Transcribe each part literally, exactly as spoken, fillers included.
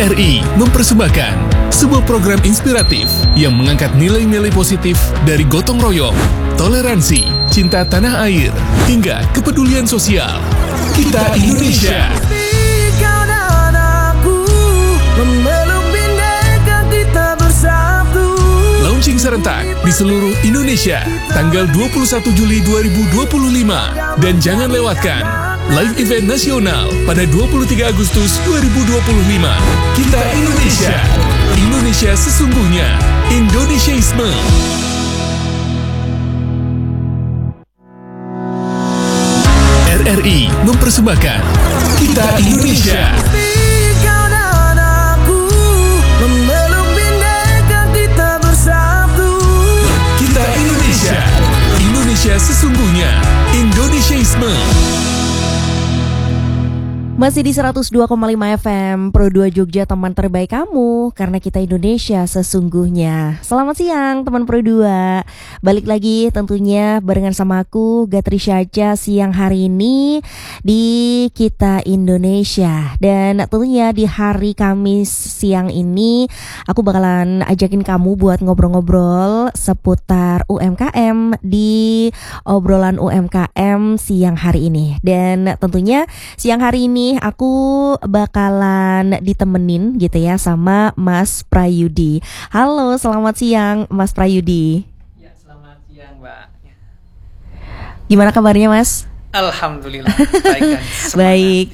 R I mempersembahkan sebuah program inspiratif yang mengangkat nilai-nilai positif dari gotong royong, toleransi, cinta tanah air, hingga kepedulian sosial. Kita Indonesia. Launching serentak di seluruh Indonesia tanggal dua puluh satu Juli dua ribu dua puluh lima. Dan jangan lewatkan live event nasional pada dua puluh tiga Agustus dua ribu dua puluh lima. Kita Indonesia. Indonesia sesungguhnya. Indonesiaisme. R R I mempersembahkan Kita Indonesia. Kita Indonesia. Indonesia sesungguhnya. Indonesiaisme. Masih di seratus dua koma lima F M Pro dua Jogja, teman terbaik kamu, karena kita Indonesia sesungguhnya. Selamat siang teman Pro dua. Balik lagi tentunya barengan sama aku Gatri Syaja siang hari ini di Kita Indonesia. Dan tentunya di hari Kamis siang ini aku bakalan ajakin kamu buat ngobrol-ngobrol seputar U M K M di obrolan U M K M siang hari ini. Dan tentunya siang hari ini aku bakalan ditemenin gitu ya sama Mas Prayudi. Halo, selamat siang Mas Prayudi. Ya, selamat siang Mbak. Gimana kabarnya Mas? Alhamdulillah, baik kan? Baik.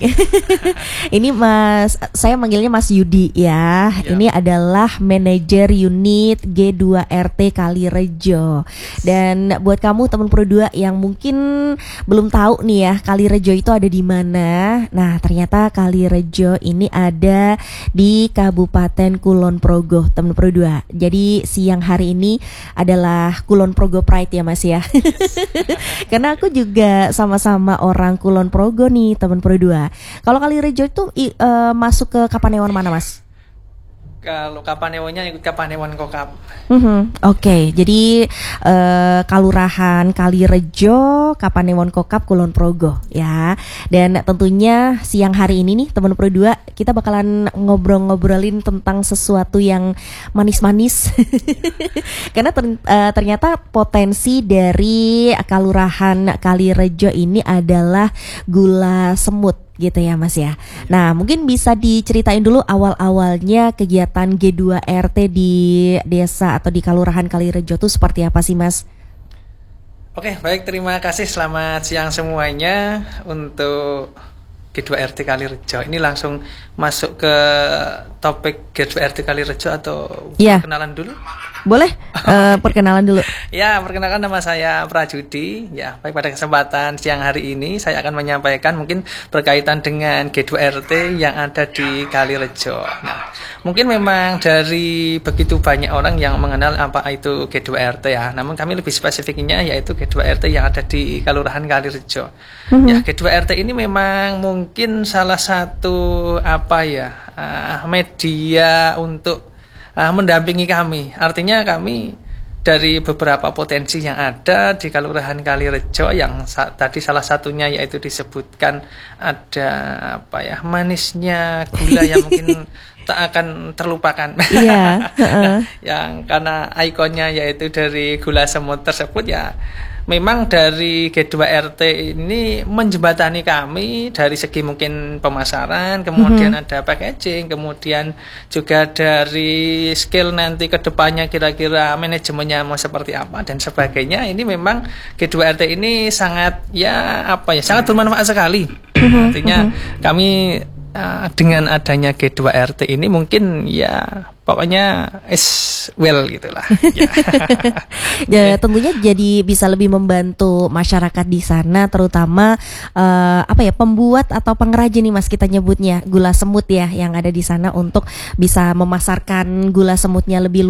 Ini Mas, saya manggilnya Mas Yudi ya. Ya. Ini adalah manajer unit G dua R T Kalirejo. Dan buat kamu teman Pro dua yang mungkin belum tahu nih ya, Kalirejo itu ada di mana? Nah, ternyata Kalirejo ini ada di Kabupaten Kulon Progo, teman Pro dua. Jadi siang hari ini adalah Kulon Progo Pride ya Mas ya. Karena aku juga sama-sama sama orang Kulon Progo nih teman Pro dua. Kalau Kalirejo itu i, uh, masuk ke Kapanewon mana Mas? Kalau Kapanewonnya ikut Kapanewon Kokap. Mm-hmm. Oke, okay. Jadi uh, Kalurahan Kalirejo, Kapanewon Kokap, Kulon Progo ya. Dan tentunya siang hari ini nih teman Pro dua kita bakalan ngobrol-ngobrolin tentang sesuatu yang manis-manis. Karena ter, uh, ternyata potensi dari Kalurahan Kalirejo ini adalah gula semut gitu ya Mas ya. Nah, mungkin bisa diceritain dulu awal-awalnya kegiatan G dua R T di desa atau di Kalurahan Kalirejo itu seperti apa sih Mas? Oke, baik, terima kasih. Selamat siang semuanya untuk G dua R T Kalirejo. Ini langsung masuk ke topik G dua R T Kalirejo atau ya. Perkenalan dulu? Boleh, uh, perkenalan dulu. Ya, perkenalkan nama saya Prayudi. Ya, baik, pada kesempatan siang hari ini saya akan menyampaikan mungkin berkaitan dengan G dua R T yang ada di Kalirejo. Nah, mungkin memang dari begitu banyak orang yang mengenal apa itu G dua R T ya. Namun kami lebih spesifiknya yaitu G dua R T yang ada di Kalurahan Kalirejo. Mm-hmm. Ya, G dua R T ini memang mungkin salah satu apa ya, uh, media untuk Uh, mendampingi kami. Artinya kami dari beberapa potensi yang ada di Kalurahan Kalirejo yang sa- tadi salah satunya yaitu disebutkan ada apa ya, manisnya gula yang mungkin tak akan terlupakan. Iya. Nah, yang karena ikonnya yaitu dari gula semut tersebut ya. Memang dari G dua R T ini menjembatani kami dari segi mungkin pemasaran, kemudian mm-hmm. ada packaging, kemudian juga dari skill nanti ke depannya kira-kira manajemennya mau seperti apa dan sebagainya. Ini memang G dua R T ini sangat ya apa ya, sangat bermanfaat sekali. Mm-hmm. Artinya mm-hmm. kami uh, dengan adanya G dua R T ini mungkin ya pokoknya is well gitulah. Ya. Ya, tentunya jadi bisa lebih membantu masyarakat di sana, terutama uh, apa ya, pembuat atau pengrajin nih Mas kita nyebutnya gula semut ya yang ada di sana untuk bisa memasarkan gula semutnya lebih